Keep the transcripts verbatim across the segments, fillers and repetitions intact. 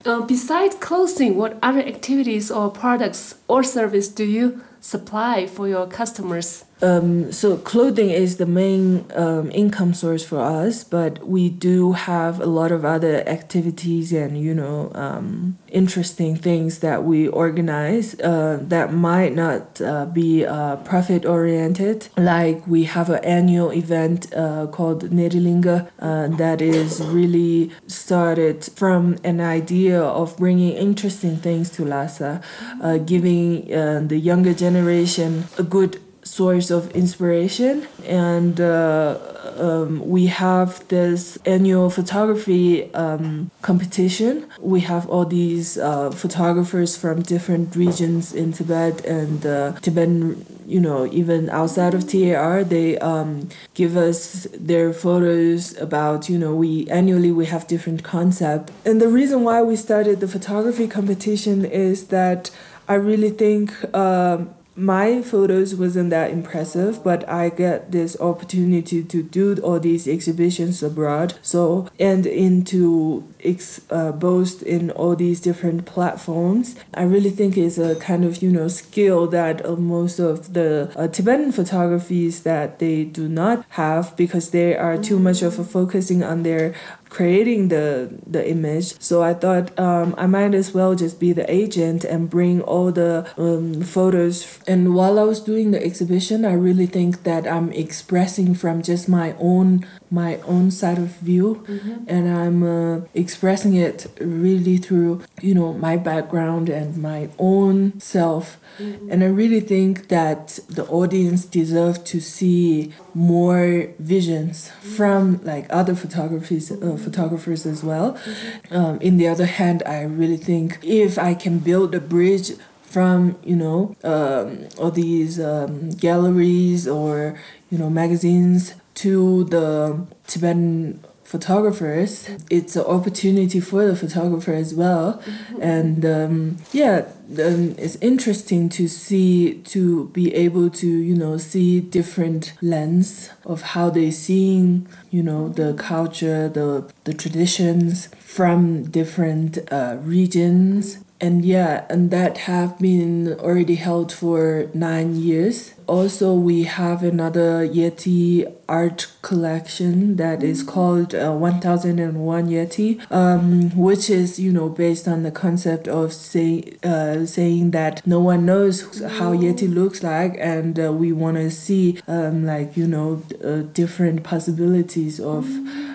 Uh, besides clothing, what other activities or products or service do you supply for your customers? Um, so clothing is the main um, income source for us, but we do have a lot of other activities and you know um, interesting things that we organize uh, that might not uh, be uh, profit oriented. Like we have an annual event uh, called Nederlinga uh, that is really started from an idea of bringing interesting things to Lhasa, uh, giving uh, the younger generation a good source of inspiration. And uh, um, we have this annual photography um, competition. We have all these uh, photographers from different regions in Tibet and uh, Tibetan, you know, even outside of T A R, they um, give us their photos about, you know, we annually we have different concepts. And the reason why we started the photography competition is that I really think um, my photos wasn't that impressive, but I get this opportunity to do all these exhibitions abroad. So, and into ex, uh, boast in all these different platforms. I really think it's a kind of, you know, skill that uh, most of the uh, Tibetan photographies that they do not have because they are too much of a focusing on their creating the the image. So I thought um, I might as well just be the agent and bring all the um, photos. And while I was doing the exhibition, I really think that I'm expressing from just my own my own side of view, mm-hmm. and I'm uh, expressing it really through, you know, my background and my own self. Mm-hmm. And I really think that the audience deserve to see more visions mm-hmm. from like other photographies, uh, photographers as well. Mm-hmm. Um, in the other hand, I really think if I can build a bridge from, you know, um, all these um, galleries or, you know, magazines to the Tibetan photographers, it's an opportunity for the photographer as well. Mm-hmm. And um, yeah, um, it's interesting to see, to be able to, you know, see different lens of how they seeing, you know, the culture, the, the traditions from different uh, regions. And yeah, and that have been already held for nine years. Also, we have another Yeti art collection that is called uh, one thousand one Yeti, um, which is, you know, based on the concept of say, uh, saying that no one knows how Yeti looks like, and uh, we want to see, um, like, you know, uh, different possibilities of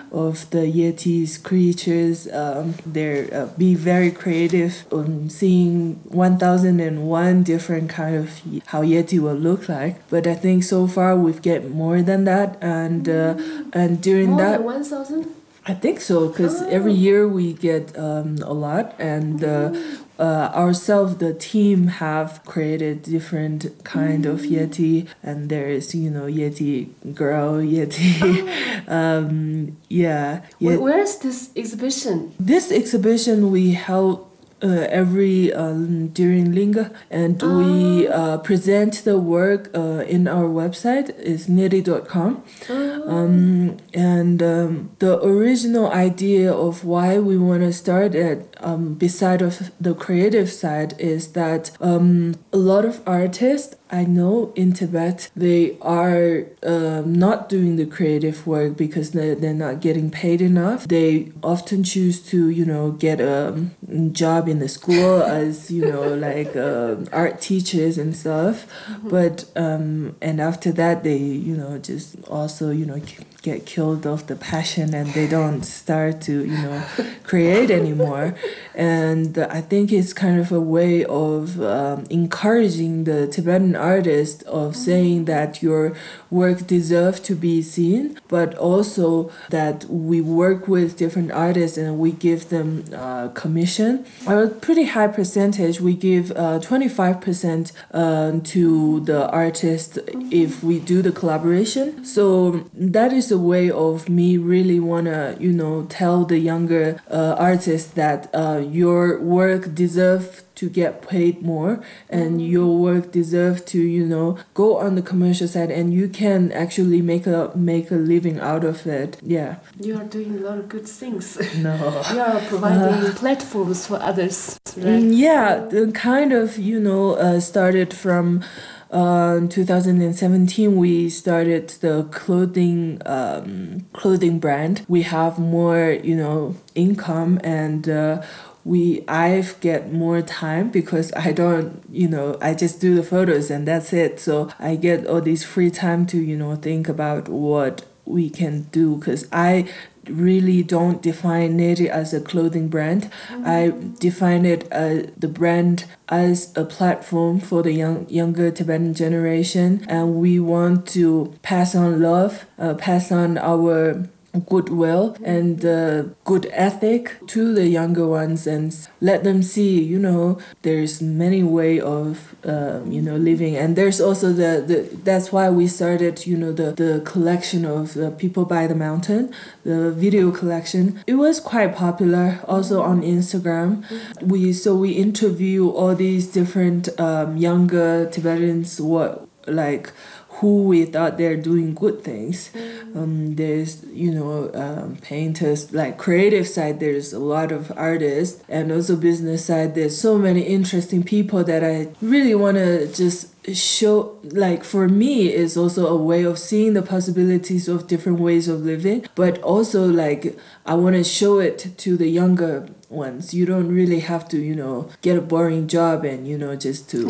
of the Yeti's creatures. Um, they're uh, be very creative on seeing one thousand one different kind of how Yeti will look like. But I think so far we've get more than that, and uh, and during more that than one thousand. I think so, because oh. every year we get um, a lot, and uh, uh, ourselves, the team, have created different kind mm. of Yeti, and there is, you know, Yeti girl, Yeti, oh. um, yeah. Yet- Where is this exhibition? This exhibition we held Uh, every um, during Linga, and oh. we uh, present the work uh, in our website is neri dot com. Oh. Um, and um, the original idea of why we want to start it, um, beside of the creative side, is that um, a lot of artists I know in Tibet, they are uh, not doing the creative work because they're, they're not getting paid enough. They often choose to, you know, get a job in the school as, you know, like uh, art teachers and stuff. Mm-hmm. But, um, and after that, they, you know, just also, you know, get killed of the passion and they don't start to, you know, create anymore. And I think it's kind of a way of um, encouraging the Tibetan artist of saying that your work deserves to be seen, but also that we work with different artists and we give them uh, commission. A pretty high percentage, we give uh, twenty-five percent uh, to the artist if we do the collaboration. So that is is a way of me really wanna, you know, tell the younger uh, artists that uh, your work deserve to get paid more, and your work deserve to, you know, go on the commercial side, and you can actually make a make a living out of it. Yeah. You are doing a lot of good things. No. You are providing uh, platforms for others, right? Yeah, the kind of, you know, uh, started from uh, two thousand seventeen. We started the clothing um, clothing brand. We have more, you know, income, and uh, we I've get more time because I don't, you know, I just do the photos and that's it. So I get all this free time to, you know, think about what we can do, because I really don't define Neri as a clothing brand. Mm-hmm. I define it as the brand as a platform for the young younger Tibetan generation, and we want to pass on love, uh, pass on our goodwill and uh, good ethic to the younger ones, and let them see, you know, there's many way of uh, you know, living. And there's also the, the that's why we started, you know, the the collection of uh, People by the Mountain, the video collection. It was quite popular also on Instagram. We so we interview all these different um, younger Tibetans, what like who we thought they're doing good things. Um, there's, you know, um, painters, like creative side, there's a lot of artists, and also business side, there's so many interesting people that I really want to just show. Like for me, it's also a way of seeing the possibilities of different ways of living, but also like I want to show it to the younger ones. You don't really have to, you know, get a boring job and, you know, just to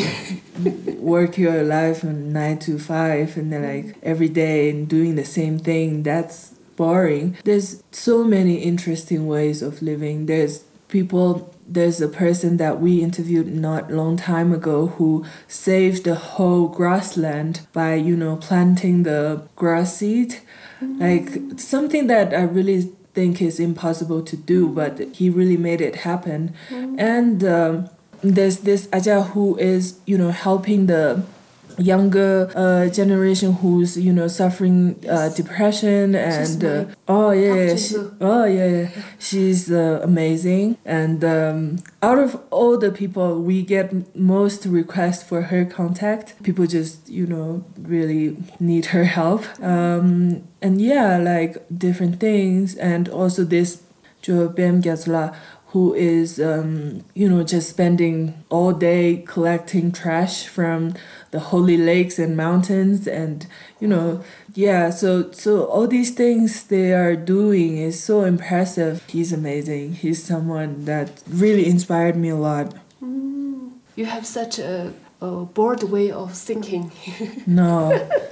work your life from nine to five and then like every day and doing the same thing. That's boring. There's so many interesting ways of living. There's people there's a person that we interviewed not long time ago who saved the whole grassland by, you know, planting the grass seed. Mm-hmm. Like something that I really think is impossible to do, but he really made it happen. Mm-hmm. And um, there's this Aja who is, you know, helping the younger uh, generation who's, you know, suffering uh, depression and uh, oh yeah, she, oh yeah, she's uh, amazing. And um, out of all the people, we get most requests for her contact. People just, you know, really need her help. Um, and yeah, like different things. And also this Jo Bem Gyatsola, who is, um, you know, just spending all day collecting trash from the holy lakes and mountains. And, you know, yeah, so so all these things they are doing is so impressive. He's amazing. He's someone that really inspired me a lot. Mm. You have such a, a broad way of thinking. No.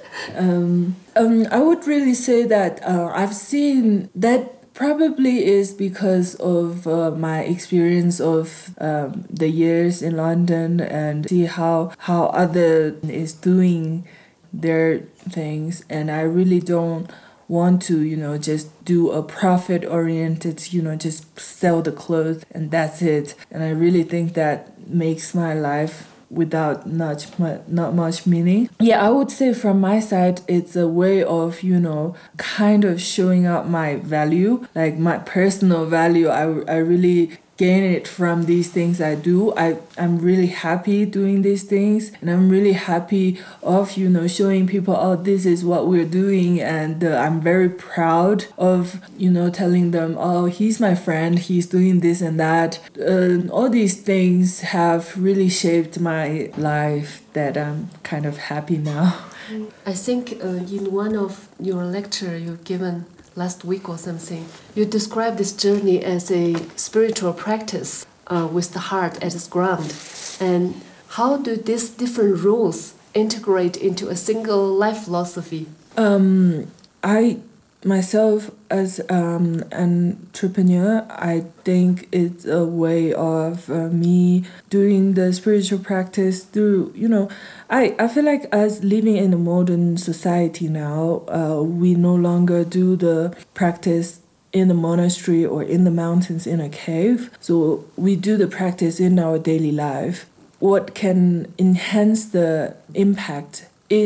um, um, I would really say that uh, I've seen that probably is because of uh, my experience of um, the years in London and see how how other is doing their things. And I really don't want to, you know, just do a profit oriented, you know, just sell the clothes and that's it. And I really think that makes my life without much, not much meaning. Yeah, I would say from my side, it's a way of, you know, kind of showing out my value, like my personal value. I, I really gain it from these things I do. I, I'm really happy doing these things, and I'm really happy of, you know, showing people, oh, this is what we're doing. And uh, I'm very proud of, you know, telling them, oh, he's my friend, he's doing this and that. Uh, all these things have really shaped my life that I'm kind of happy now. I think uh, in one of your lecture you've given last week or something, you described this journey as a spiritual practice uh, with the heart at its ground. And how do these different rules integrate into a single life philosophy? Um, I myself, as um, an entrepreneur, I think it's a way of uh, me doing the spiritual practice through, you know, I, I feel like as living in a modern society now, uh, we no longer do the practice in the monastery or in the mountains in a cave. So we do the practice in our daily life. What can enhance the impact is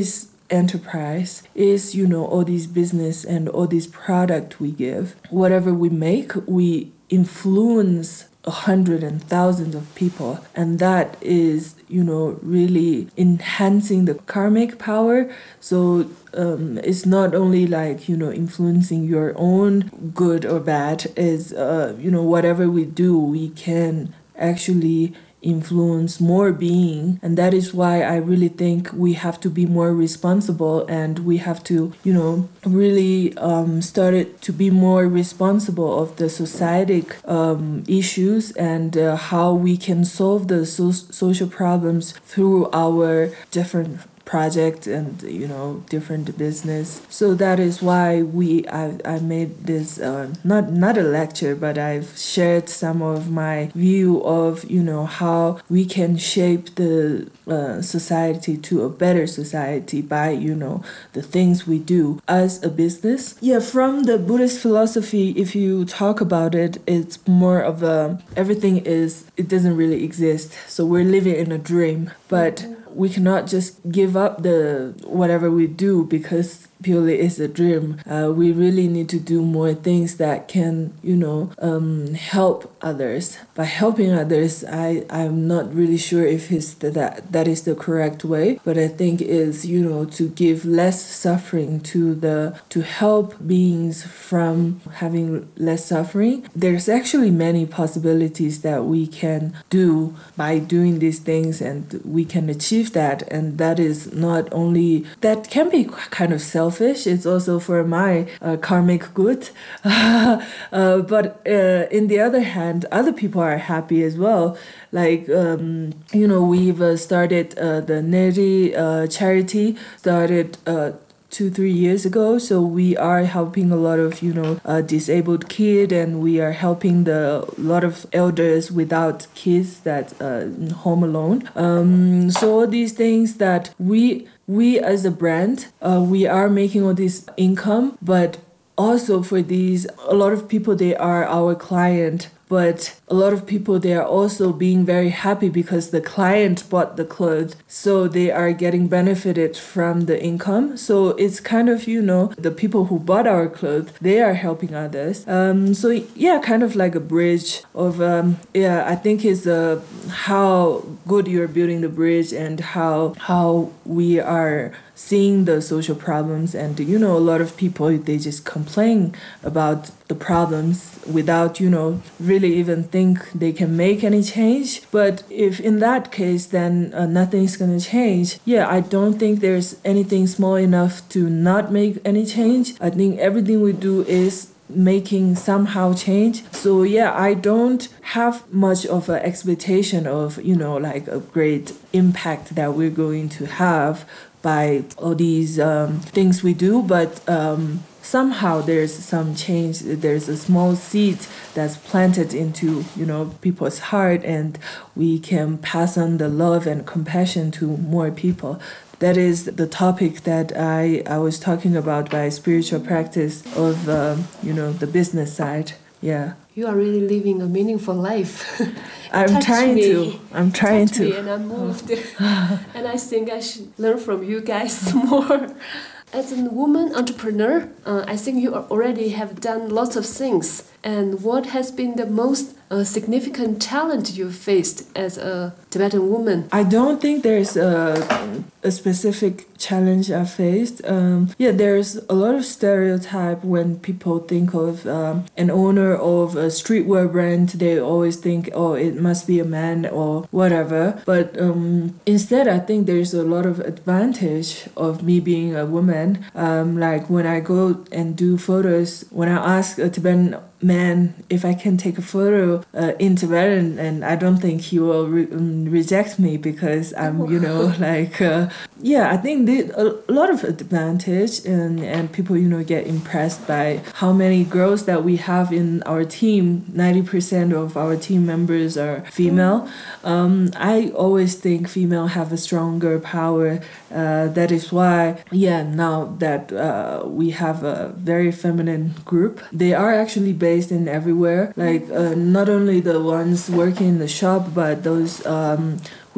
enterprise is, you know, all these business and all these product we give. Whatever we make, we influence a hundred and thousands of people, and that is, you know, really enhancing the karmic power. So um, it's not only like, you know, influencing your own good or bad, is uh, you know, whatever we do, we can actually influence more being. And that is why I really think we have to be more responsible, and we have to, you know, really um, started to be more responsible of the societal um, issues, and uh, how we can solve the so- social problems through our different project and, you know, different business. So that is why we I, I made this uh, not not a lecture, but I've shared some of my view of, you know, how we can shape the uh, society to a better society by, you know, the things we do as a business. Yeah, from the Buddhist philosophy, if you talk about it, it's more of a everything is, it doesn't really exist. So we're living in a dream, but we cannot just give up the whatever we do because purely it's a dream. Uh, we really need to do more things that can, you know, um, help others. By helping others, I, I'm not really sure if it's the, that that is the correct way, but I think is, you know, to give less suffering to the to help beings from having less suffering. There's actually many possibilities that we can do by doing these things, and we can achieve that. And that is not only, that can be kind of self selfish, it's also for my uh, karmic good. uh, but uh, in the other hand, other people are happy as well. Like, um, you know, we've uh, started uh, the Neri uh, charity, started uh, two, three years ago. So we are helping a lot of, you know, uh, disabled kid, and we are helping the lot of elders without kids that uh, home alone. Um, so all these things that we we as a brand, uh, we are making all this income, but also for these, a lot of people, they are our client. But a lot of people, they are also being very happy because the client bought the clothes. So they are getting benefited from the income. So it's kind of, you know, the people who bought our clothes, they are helping others. Um, so yeah, kind of like a bridge of, um, yeah, I think it's uh, how good you're building the bridge, and how how we are seeing the social problems. And, you know, a lot of people, they just complain about the problems without, you know, really even think they can make any change. But if in that case, then uh, nothing's going to change. Yeah, I don't think there's anything small enough to not make any change. I think everything we do is making somehow change. So yeah, I don't have much of an expectation of, you know, like a great impact that we're going to have by all these um, things we do, but um, somehow there's some change. There's a small seed that's planted into, you know, people's heart, and we can pass on the love and compassion to more people. That is the topic that I, I was talking about by spiritual practice of, um, you know, the business side. Yeah. You are really living a meaningful life. I'm Touch trying me. to. I'm trying Touch to. Me and I'm moved. And I think I should learn from you guys more. As a woman entrepreneur, uh, I think you already have done lots of things. And what has been the most uh, significant challenge you faced as a Tibetan woman? I don't think there's a, a specific challenge I faced. Um, yeah, there's a lot of stereotype when people think of um, an owner of a streetwear brand. They always think, oh, it must be a man or whatever. But um, instead, I think there's a lot of advantage of me being a woman. Um, like when I go and do photos, when I ask a Tibetan man if I can take a photo uh, in Tibetan, and I don't think he will re- um, reject me because I'm, you know, like, uh, yeah, I think the, a, a lot of advantage, and, and people, you know, get impressed by how many girls that we have in our team. ninety percent of our team members are female. Um, I always think female have a stronger power. Uh, that is why, yeah, now that uh, we have a very feminine group, they are actually based in everywhere. Like uh, not only the ones working in the shop, but those um,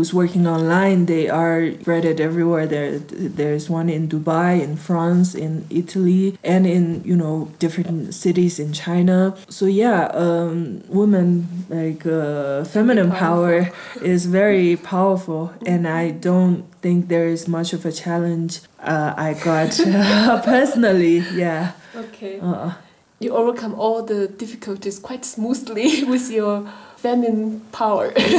who's working online. They are spread everywhere. There, there's one in Dubai, in France, in Italy, and in, you know, different cities in China. So yeah, um, women, like uh, feminine power is very powerful, and I don't think there is much of a challenge uh, I got uh, personally. Yeah. Okay. Uh, you overcome all the difficulties quite smoothly with your feminine power.